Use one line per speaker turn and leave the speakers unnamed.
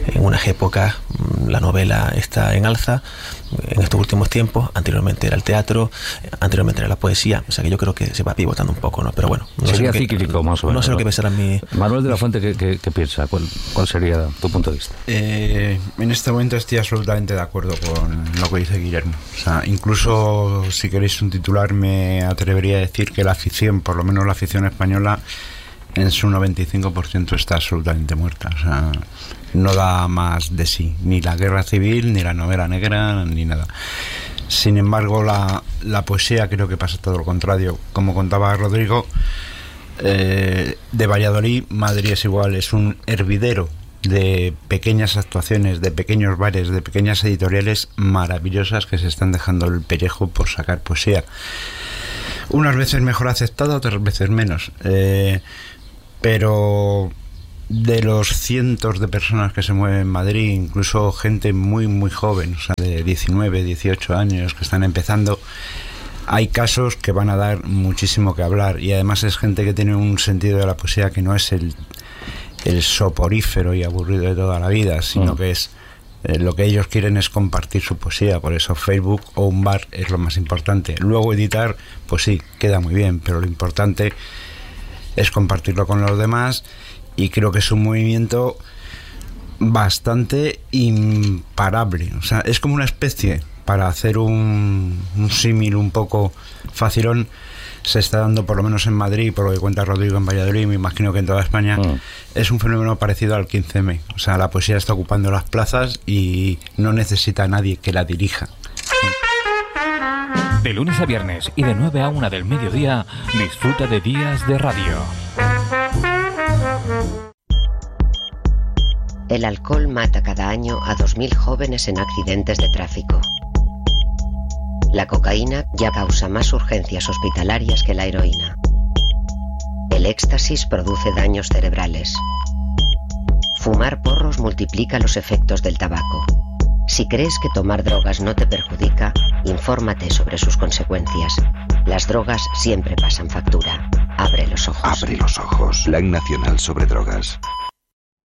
en unas épocas la novela está en alza, en estos últimos tiempos, anteriormente era el teatro, anteriormente era la poesía, o sea que yo creo que se va pivotando un poco, ¿no? Pero bueno,
sería cíclico más o menos.
No sé lo que pensarán mi...
Manuel de la Fuente, ¿qué piensa? ¿Cuál sería tu punto de vista?
En este momento estoy absolutamente de acuerdo con lo que dice Guillermo. O sea, incluso si queréis un titular, me atrevería a decir que la afición, por lo menos la afición española, en su 95% está absolutamente muerta. O sea, no da más de sí, ni la guerra civil, ni la novela negra, ni nada. Sin embargo, la poesía creo que pasa todo lo contrario. Como contaba Rodrigo, de Valladolid, Madrid es igual, es un hervidero de pequeñas actuaciones, de pequeños bares, de pequeñas editoriales maravillosas que se están dejando el pellejo por sacar poesía. Unas veces mejor aceptada, otras veces menos. Pero de los cientos de personas que se mueven en Madrid, incluso gente muy muy joven, o sea, de 19, 18 años que están empezando, hay casos que van a dar muchísimo que hablar, y además es gente que tiene un sentido de la poesía que no es el soporífero y aburrido de toda la vida, sino que es lo que ellos quieren es compartir su poesía. Por eso Facebook o un bar es lo más importante. Luego editar, pues sí, queda muy bien, pero lo importante es compartirlo con los demás, y creo que es un movimiento bastante imparable. O sea, es como una especie, para hacer un símil un poco facilón, se está dando, por lo menos en Madrid, por lo que cuenta Rodrigo, en Valladolid, me imagino que en toda España, es un fenómeno parecido al 15M. O sea, la poesía está ocupando las plazas y no necesita a nadie que la dirija.
De lunes a viernes y de 9 a 1 del mediodía, disfruta de Días de Radio.
El alcohol mata cada año a 2.000 jóvenes en accidentes de tráfico. La cocaína ya causa más urgencias hospitalarias que la heroína. El éxtasis produce daños cerebrales. Fumar porros multiplica los efectos del tabaco. Si crees que tomar drogas no te perjudica, infórmate sobre sus consecuencias. Las drogas siempre pasan factura. Abre los ojos.
Abre los ojos. Plan Nacional sobre Drogas.